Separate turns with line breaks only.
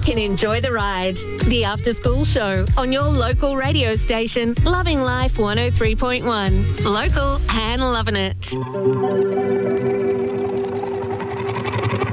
back and enjoy the ride. The After School Show on your local radio station, Loving Life 103.1. Local and loving it.